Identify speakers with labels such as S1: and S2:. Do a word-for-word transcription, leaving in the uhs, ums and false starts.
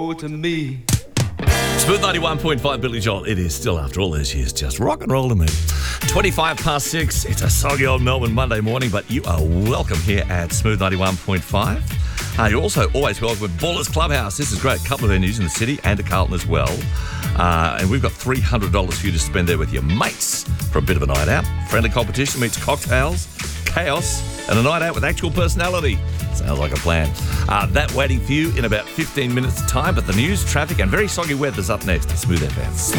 S1: to me.
S2: Smooth ninety-one point five, Billy Joel. It is still, after all those years, just rock and roll to me. twenty-five past six. It's a soggy old Melbourne Monday morning, but you are welcome here at Smooth ninety-one point five. Uh, you're also always welcome at Ballers Clubhouse. This is great. A couple of venues in the city and at Carlton as well. Uh, and we've got three hundred dollars for you to spend there with your mates for a bit of a night out. Friendly competition meets cocktails, chaos, and a night out with actual personality. Sounds like a plan. Uh, that waiting for you in about fifteen minutes' time. But the news, traffic, and very soggy weather's up next at Smooth F M.